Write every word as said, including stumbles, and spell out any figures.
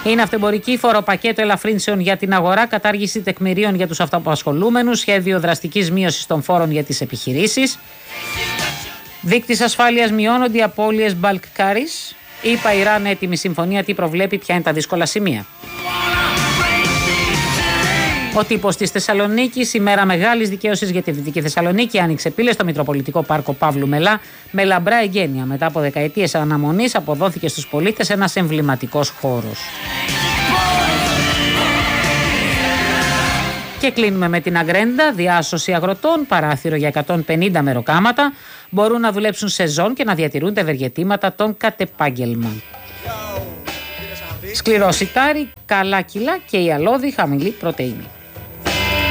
Είναι αυτοεμπορική, φοροπακέτο ελαφρύνσεων για την αγορά, κατάργηση τεκμηρίων για τους αυτοαπασχολούμενους, σχέδιο δραστικής μείωσης των φόρων για τις επιχειρήσεις. Δείκτης ασφάλειας, μειώνονται οι απώλειες bulk carries. ΗΠΑ Ιράν έτοιμη συμφωνία, τι προβλέπει, ποια είναι τα δύσκολα σημεία. Ο τύπος της Θεσσαλονίκης, ημέρα μεγάλης δικαίωσης για τη Δυτική Θεσσαλονίκη, άνοιξε πύλες στο Μητροπολιτικό Πάρκο Παύλου Μελά με λαμπρά εγγένεια. Μετά από δεκαετίες αναμονής, αποδόθηκε στους πολίτες ένας εμβληματικός χώρος. Και κλείνουμε με την Αγκρέντα, διάσωση αγροτών, παράθυρο για εκατόν πενήντα μεροκάματα, μπορούν να δουλέψουν σεζόν και να διατηρούν τα ευεργετήματα των κατεπάγγελμα. Σκληρό σιτάρι, καλά κιλά και η αλόδη χαμηλή πρωτεΐνη.